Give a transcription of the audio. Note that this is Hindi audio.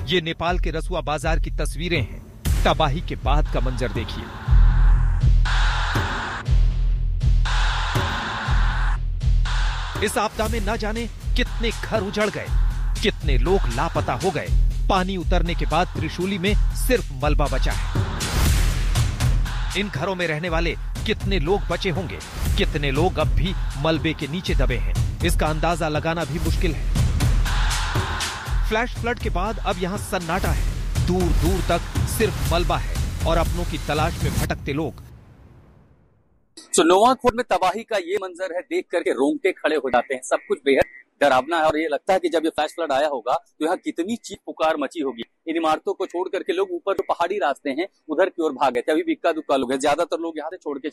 ये नेपाल के रसुआ बाजार की तस्वीरें हैं। तबाही के बाद का मंजर देखिए। इस आपदा में न जाने कितने घर उजड़ गए, कितने लोग लापता हो गए। पानी उतरने के बाद त्रिशूली में सिर्फ मलबा बचा है। इन घरों में रहने वाले कितने लोग बचे होंगे, कितने लोग अब भी मलबे के नीचे दबे हैं, इसका अंदाजा लगाना भी मुश्किल है। फ्लैश फ्लड के बाद अब यहाँ सन्नाटा है। दूर दूर तक सिर्फ मलबा है और अपनों की तलाश में भटकते लोग। तो नोवाखोर में तबाही का ये मंजर है, देख करके रोंगटे खड़े हो जाते हैं। सब कुछ बेहद डरावना है और ये लगता है कि जब ये फ्लैश फ्लड आया होगा तो यहाँ कितनी चीख पुकार मची होगी। इन इमारतों को छोड़ करके लोग ऊपर जो पहाड़ी रास्ते हैं उधर की ओर भाग गए थे। अभी भी इक्का दुक्का लोग हैं, ज्यादातर लोग यहाँ से छोड़ के